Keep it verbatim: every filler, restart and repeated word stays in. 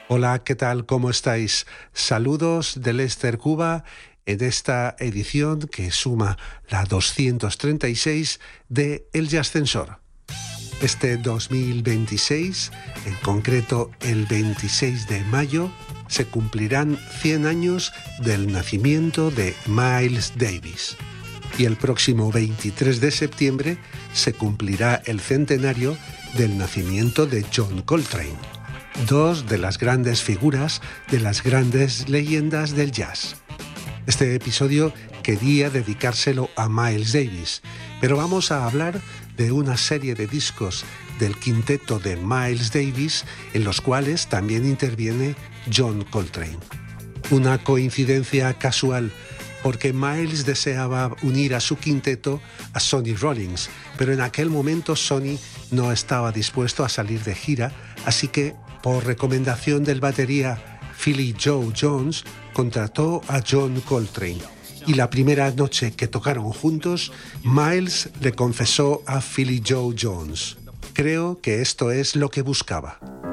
Hola, ¿qué tal? ¿Cómo estáis? Saludos de Lester, Cuba, en esta edición que suma la doscientos treinta y seis de El Jazzcensor. Este dos mil veintiséis, en concreto el veintiséis de mayo, se cumplirán cien años del nacimiento de Miles Davis. Y el próximo veintitrés de septiembre se cumplirá el centenario del nacimiento de John Coltrane, dos de las grandes figuras de las grandes leyendas del jazz. Este episodio quería dedicárselo a Miles Davis, pero vamos a hablar de una serie de discos del quinteto de Miles Davis en los cuales también interviene John Coltrane. Una coincidencia casual, porque Miles deseaba unir a su quinteto a Sonny Rollins, pero en aquel momento Sonny no estaba dispuesto a salir de gira, así que, por recomendación del batería Philly Joe Jones, contrató a John Coltrane. Y la primera noche que tocaron juntos, Miles le confesó a Philly Joe Jones: creo que esto es lo que buscaba.